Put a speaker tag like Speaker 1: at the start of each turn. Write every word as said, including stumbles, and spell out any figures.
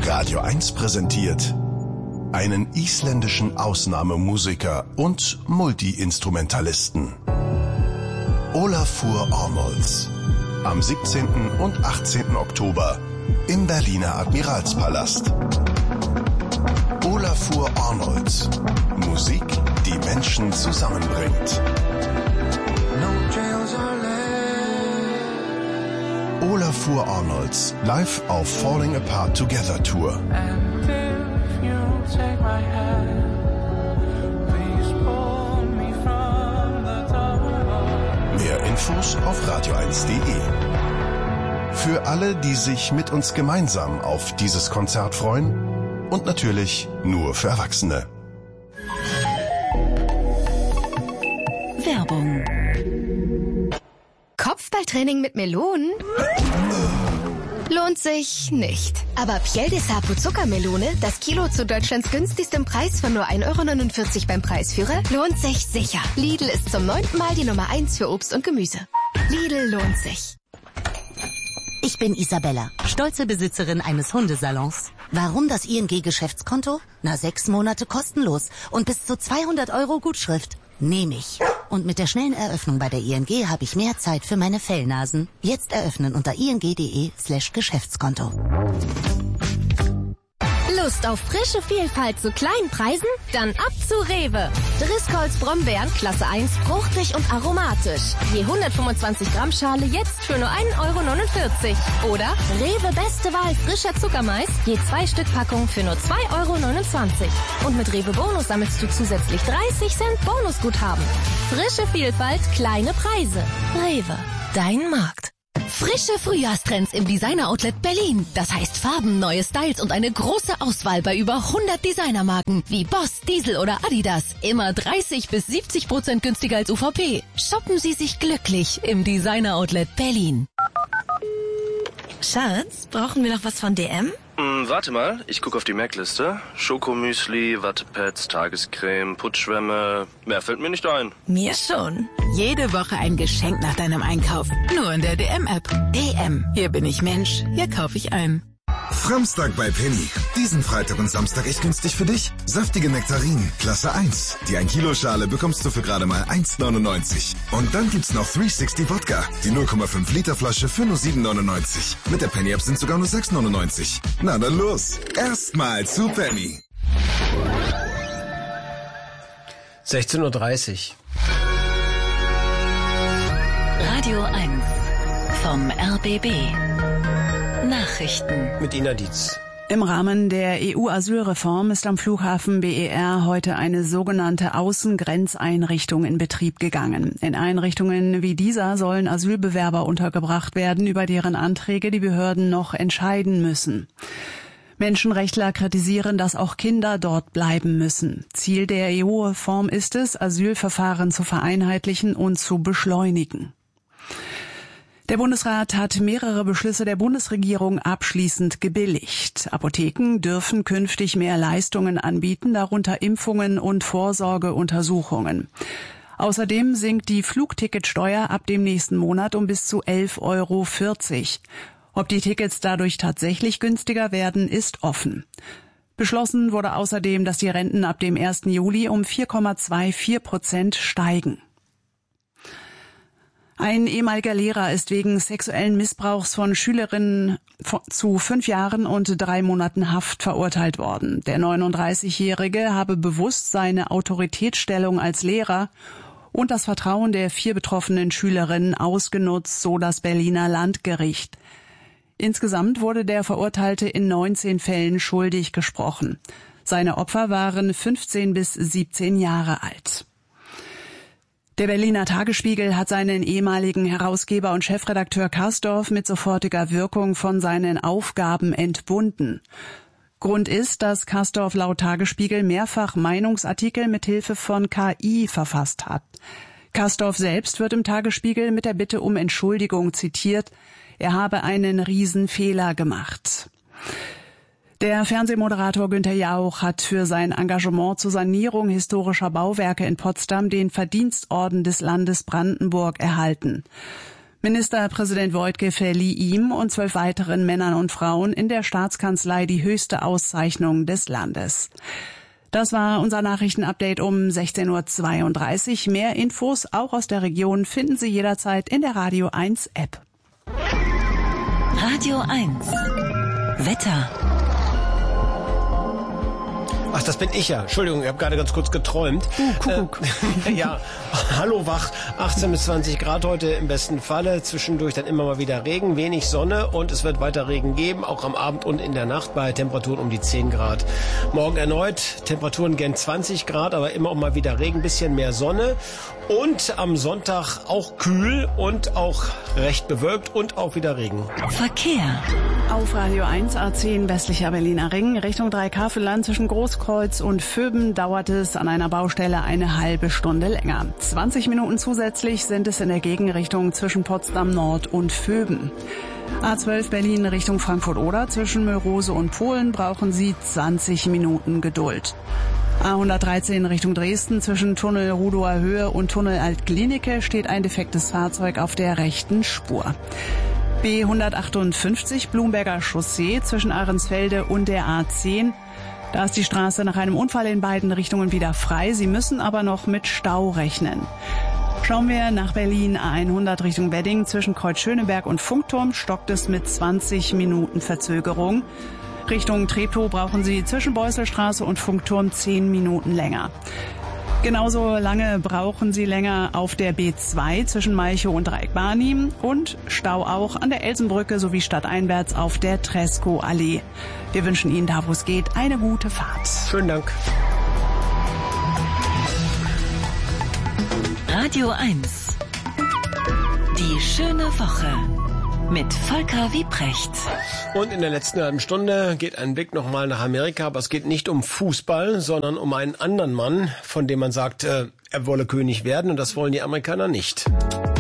Speaker 1: Radio eins präsentiert einen isländischen Ausnahmemusiker und Multi-Instrumentalisten. Ólafur Arnalds. Am siebzehnten und achtzehnten Oktober im Berliner Admiralspalast. Ólafur Arnalds. Musik, die Menschen zusammenbringt. Ólafur Arnalds live auf Falling Apart Together Tour. Mehr Infos auf radio eins punkt de. Für alle, die sich mit uns gemeinsam auf dieses Konzert freuen und natürlich nur für Erwachsene.
Speaker 2: Werbung. Kopfballtraining mit Melonen? Lohnt sich nicht. Aber Piel de Sapo Zuckermelone, das Kilo zu Deutschlands günstigstem Preis von nur ein Euro neunundvierzig beim Preisführer, lohnt sich sicher. Lidl ist zum neunten Mal die Nummer eins für Obst und Gemüse. Lidl lohnt sich.
Speaker 3: Ich bin Isabella, stolze Besitzerin eines Hundesalons. Warum das I N G-Geschäftskonto? Na, sechs Monate kostenlos und bis zu zweihundert Euro Gutschrift. Nehme ich. Und mit der schnellen Eröffnung bei der I N G habe ich mehr Zeit für meine Fellnasen. Jetzt eröffnen unter ing.de slash Geschäftskonto.
Speaker 2: Lust auf frische Vielfalt zu kleinen Preisen? Dann ab zu Rewe. Driscolls Brombeeren Klasse eins, fruchtig und aromatisch. Je hundertfünfundzwanzig Gramm Schale jetzt für nur ein Euro neunundvierzig. Oder Rewe Beste Wahl frischer Zuckermais, je zwei Stück Packung für nur zwei Euro neunundzwanzig. Und mit Rewe Bonus sammelst du zusätzlich dreißig Cent Bonusguthaben. Frische Vielfalt, kleine Preise. Rewe, dein Markt. Frische Frühjahrstrends im Designer-Outlet Berlin. Das heißt Farben, neue Styles und eine große Auswahl bei über hundert Designermarken wie Boss, Diesel oder Adidas. Immer dreißig bis siebzig Prozent günstiger als U V P. Shoppen Sie sich glücklich im Designer-Outlet Berlin.
Speaker 4: Schatz, brauchen wir noch was von D M?
Speaker 5: Hm, warte mal, ich gucke auf die Merkliste. Schokomüsli, Wattepads, Tagescreme, Putzschwämme. Mehr fällt mir nicht ein.
Speaker 4: Mir schon.
Speaker 6: Jede Woche ein Geschenk nach deinem Einkauf. Nur in der D M-App. D M. Hier bin ich Mensch. Hier kaufe ich ein.
Speaker 7: Framstag bei Penny. Diesen Freitag und Samstag echt günstig für dich. Saftige Nektarinen, Klasse eins. Die ein Kilo Schale bekommst du für gerade mal eins neunundneunzig. Und dann gibt's noch dreihundertsechzig Wodka. Die null Komma fünf Liter Flasche für nur sieben neunundneunzig. Mit der Penny-App sind sogar nur sechs neunundneunzig. Na dann los. Erstmal zu Penny.
Speaker 8: sechzehn Uhr dreißig.
Speaker 2: Radio eins vom R B B. Nachrichten
Speaker 8: mit Ina Dietz.
Speaker 9: Im Rahmen der E U-Asylreform ist am Flughafen B E R heute eine sogenannte Außengrenzeinrichtung in Betrieb gegangen. In Einrichtungen wie dieser sollen Asylbewerber untergebracht werden, über deren Anträge die Behörden noch entscheiden müssen. Menschenrechtler kritisieren, dass auch Kinder dort bleiben müssen. Ziel der E U-Reform ist es, Asylverfahren zu vereinheitlichen und zu beschleunigen. Der Bundesrat hat mehrere Beschlüsse der Bundesregierung abschließend gebilligt. Apotheken dürfen künftig mehr Leistungen anbieten, darunter Impfungen und Vorsorgeuntersuchungen. Außerdem sinkt die Flugticketsteuer ab dem nächsten Monat um bis zu elf Euro vierzig. Ob die Tickets dadurch tatsächlich günstiger werden, ist offen. Beschlossen wurde außerdem, dass die Renten ab dem ersten Juli um vier Komma vierundzwanzig Prozent steigen. Ein ehemaliger Lehrer ist wegen sexuellen Missbrauchs von Schülerinnen zu fünf Jahren und drei Monaten Haft verurteilt worden. Der neununddreißigjährige habe bewusst seine Autoritätsstellung als Lehrer und das Vertrauen der vier betroffenen Schülerinnen ausgenutzt, so das Berliner Landgericht. Insgesamt wurde der Verurteilte in neunzehn Fällen schuldig gesprochen. Seine Opfer waren fünfzehn bis siebzehn Jahre alt. Der Berliner Tagesspiegel hat seinen ehemaligen Herausgeber und Chefredakteur Kastorf mit sofortiger Wirkung von seinen Aufgaben entbunden. Grund ist, dass Kastorf laut Tagesspiegel mehrfach Meinungsartikel mit Hilfe von K I verfasst hat. Kastorf selbst wird im Tagesspiegel mit der Bitte um Entschuldigung zitiert, er habe einen Riesenfehler gemacht. Der Fernsehmoderator Günther Jauch hat für sein Engagement zur Sanierung historischer Bauwerke in Potsdam den Verdienstorden des Landes Brandenburg erhalten. Ministerpräsident Woidke verlieh ihm und zwölf weiteren Männern und Frauen in der Staatskanzlei die höchste Auszeichnung des Landes. Das war unser Nachrichtenupdate um sechzehn Uhr zweiunddreißig. Mehr Infos auch aus der Region finden Sie jederzeit in der Radio eins App.
Speaker 6: Radio eins Wetter.
Speaker 8: Ach, das bin ich ja. Entschuldigung, ich habe gerade ganz kurz geträumt.
Speaker 9: Uh, Kuckuck.
Speaker 8: Äh, ja, hallo wach. achtzehn bis zwanzig Grad heute im besten Falle. Zwischendurch dann immer mal wieder Regen, wenig Sonne und es wird weiter Regen geben, auch am Abend und in der Nacht bei Temperaturen um die zehn Grad. Morgen erneut Temperaturen gern zwanzig Grad, aber immer auch mal wieder Regen, bisschen mehr Sonne. Und am Sonntag auch kühl und auch recht bewölkt und auch wieder Regen.
Speaker 6: Verkehr.
Speaker 9: Auf Radio eins A zehn westlicher Berliner Ring Richtung Dreikafelland zwischen Großkreuz und Vöben dauert es an einer Baustelle eine halbe Stunde länger. zwanzig Minuten zusätzlich sind es in der Gegenrichtung zwischen Potsdam Nord und Vöben. A zwölf Berlin Richtung Frankfurt-Oder zwischen Mölrose und Polen brauchen Sie zwanzig Minuten Geduld. A hundertdreizehn Richtung Dresden zwischen Tunnel Rudower Höhe und Tunnel Altklinike steht ein defektes Fahrzeug auf der rechten Spur. B hundertachtundfünfzig Blumberger Chaussee zwischen Ahrensfelde und der A zehn. Da ist die Straße nach einem Unfall in beiden Richtungen wieder frei. Sie müssen aber noch mit Stau rechnen. Schauen wir nach Berlin A hundert Richtung Wedding zwischen Kreuz Schöneberg und Funkturm stockt es mit zwanzig Minuten Verzögerung. Richtung Treptow brauchen Sie zwischen Beusselstraße und Funkturm zehn Minuten länger. Genauso lange brauchen Sie länger auf der B zwei zwischen Malchow und Dreieckbarnim und Stau auch an der Elsenbrücke sowie stadteinwärts auf der Tresco-Allee. Wir wünschen Ihnen, da wo es geht, eine gute Fahrt.
Speaker 8: Schönen Dank.
Speaker 6: Radio eins. Die schöne Woche. Mit Volker Wiebrecht.
Speaker 8: Und in der letzten halben Stunde geht ein Blick nochmal nach Amerika, aber es geht nicht um Fußball, sondern um einen anderen Mann, von dem man sagt, äh, er wolle König werden und das wollen die Amerikaner nicht.